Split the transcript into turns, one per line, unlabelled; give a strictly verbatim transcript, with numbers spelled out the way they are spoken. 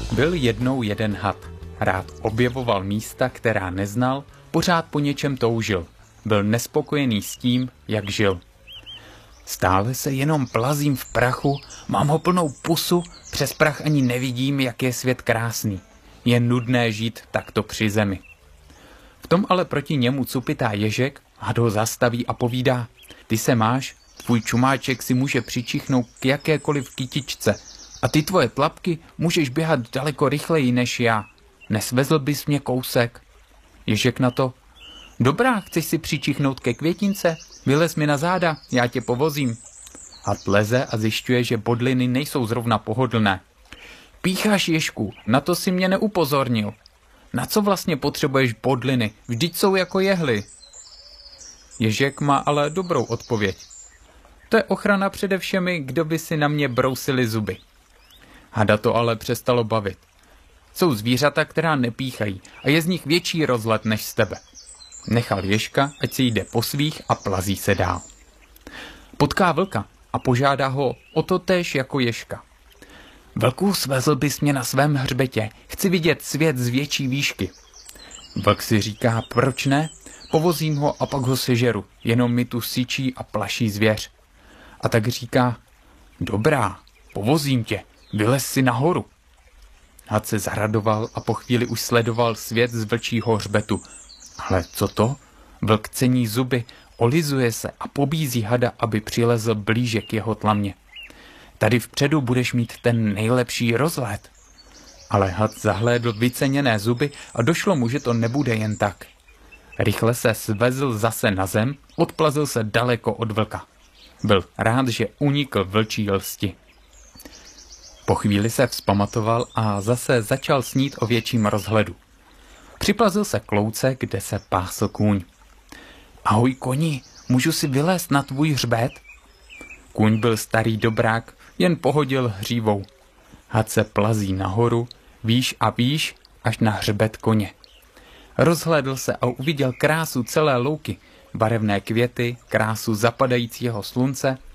Byl jednou jeden had. Rád objevoval místa, která neznal, pořád po něčem toužil. Byl nespokojený s tím, jak žil. Stále se jenom plazím v prachu, mám ho plnou pusu, přes prach ani nevidím, jak je svět krásný. Je nudné žít takto při zemi. V tom ale proti němu cupitá ježek, had ho zastaví a povídá: ty se máš, tvůj čumáček si může přičichnout k jakékoliv kytičce a ty tvoje tlapky můžeš běhat daleko rychleji než já. Nesvezl bys mě kousek? Ježek na to: dobrá, chceš si přičichnout ke květince? Vylez mi na záda, já tě povozím. Had leze a zjišťuje, že bodliny nejsou zrovna pohodlné. Pícháš, ježku, na to si mě neupozornil. Na co vlastně potřebuješ bodliny? Vždyť jsou jako jehly. Ježek má ale dobrou odpověď. To je ochrana přede všemi, kdo by si na mě brousili zuby. Hada to ale přestalo bavit. Jsou zvířata, která nepíchají a je z nich větší rozlet než z tebe. Nechal ježka, ať si jde po svých a plazí se dál. Potká vlka a požádá ho o to též jako ježka. Vlku, svezl bys mě na svém hřbetě, chci vidět svět z větší výšky. Vlk si říká, proč ne? Povozím ho a pak ho sežeru, jenom mi tu syčí a plaší zvěř. A tak říká, dobrá, povozím tě, vylez si nahoru. Had se zaradoval a po chvíli už sledoval svět z vlčího hřbetu. Ale co to? Vlk cení zuby, olizuje se a pobízí hada, aby přilezl blíže k jeho tlamě. Tady vpředu budeš mít ten nejlepší rozhled. Ale had zahlédl vyceněné zuby a došlo mu, že to nebude jen tak. Rychle se svezl zase na zem, odplazil se daleko od vlka. Byl rád, že unikl vlčí lsti. Po chvíli se vzpamatoval a zase začal snít o větším rozhledu. Připlazil se k louce, kde se pásl kůň. Ahoj koni, můžu si vylézt na tvůj hřbet? Kůň byl starý dobrák, jen pohodil hřívou. Had se plazí nahoru, výš a výš, až na hřbet koně. Rozhlédl se a uviděl krásu celé louky, barevné květy, krásu zapadajícího slunce